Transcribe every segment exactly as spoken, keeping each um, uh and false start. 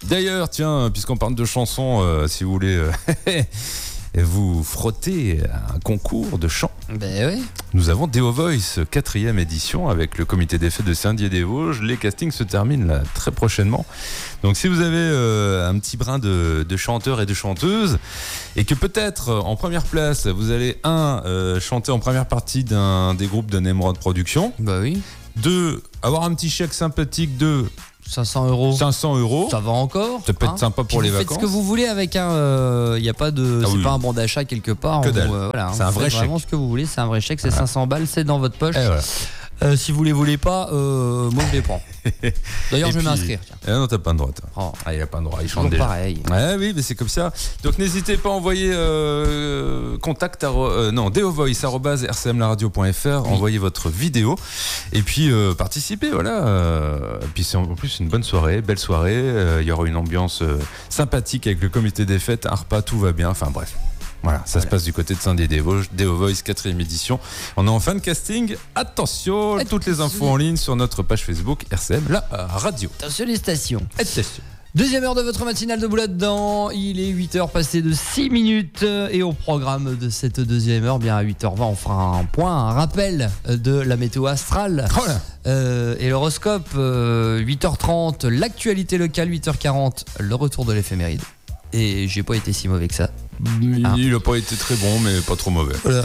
D'ailleurs, tiens, puisqu'on parle de chansons, euh, si vous voulez euh, vous frotter à un concours de chant, Ben oui. nous avons Deo Voice, quatrième édition, avec le comité des fêtes de Saint-Dié-des-Vosges. Les castings se terminent là très prochainement. Donc si vous avez euh, un petit brin de, de chanteurs et de chanteuses, et que peut-être en première place, vous allez, un, euh, chanter en première partie d'un des groupes de Nemrod Productions, Bah oui. deux, avoir un petit chèque sympathique de cinq cents euros. cinq cents euros. Ça va encore. Ça peut être hein. sympa pour Puis les vous vacances. Faites ce que vous voulez avec un. Il euh, n'y a pas de. Ah c'est oui. pas un bon d'achat quelque part. Que on- dalle. euh, voilà, C'est vous un vrai faites Vraiment chèque. ce que vous voulez. C'est un vrai chèque. C'est Voilà. cinq cents balles. C'est dans votre poche. Et voilà. Euh, si vous les voulez pas, euh, moi je les prends. D'ailleurs, Et je vais puis- m'inscrire. tiens. Ah non, t'as pas le droit. toi. Oh. Ah, il a pas le droit. Il chante Toujours déjà. pareil. Ouais, oui, mais c'est comme ça. Donc n'hésitez pas à envoyer euh, contact arro- euh, non deovoice arobase r c m la radio point f r. Envoyez votre vidéo et puis euh, participez. Voilà. Euh, puis c'est en plus une bonne soirée, belle soirée. Euh, Il y aura une ambiance euh, sympathique avec le comité des fêtes, un repas, tout va bien. Enfin bref. Voilà, ça Voilà. se passe du côté de Saint-Dié-des-Vosges, Deo Voice, quatrième édition. On est en fin de casting. Attention, Attention. toutes les infos en ligne sur notre page Facebook R C M, la radio. Attention les stations. Attention. Deuxième heure de votre matinale de boulot dedans. Il est huit heures passées de six minutes. Et au programme de cette deuxième heure, bien à huit heures vingt, on fera un point, un rappel de la météo astrale. Oh là. Euh, et l'horoscope, euh, huit heures trente, l'actualité locale, huit heures quarante, le retour de l'éphéméride. Et j'ai pas été si mauvais que ça. Ah. Il n'a pas été très bon, mais pas trop mauvais. Voilà.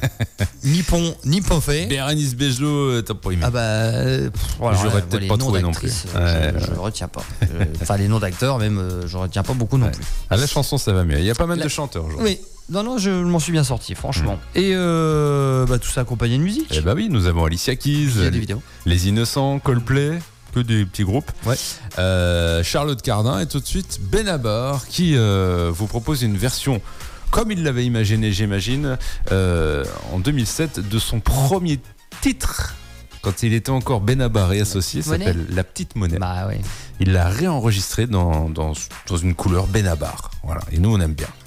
Ni pont, ni pont fait. Bérénice Bejo, euh, t'as pas aimé. Ah bah, euh, pff, voilà, J'aurais ouais, peut-être les pas noms trouvé non d'actrices, plus. euh, Ouais, je, je retiens pas. Euh, Enfin, les noms d'acteurs, même, euh, je retiens pas beaucoup non Ouais. plus. Ah, la chanson, ça va mieux. Il y a pas mal La- de chanteurs aujourd'hui. Oui, non, non, je m'en suis bien sorti, franchement. Et euh, bah, tout ça accompagné de musique. Eh bah oui, nous avons Alicia Keys, Il y a des les, vidéos. les Innocents, Coldplay, que des petits groupes. Ouais. Euh, Charlotte Cardin et tout de suite Benabar qui euh, vous propose une version comme il l'avait imaginé, j'imagine, euh, en deux mille sept de son premier titre. Quand il était encore Benabar et associé, ça Monnaie. s'appelle La Petite Monnaie. Bah ouais. Il l'a réenregistré dans, dans, dans une couleur Benabar. Voilà. Et nous, on aime bien.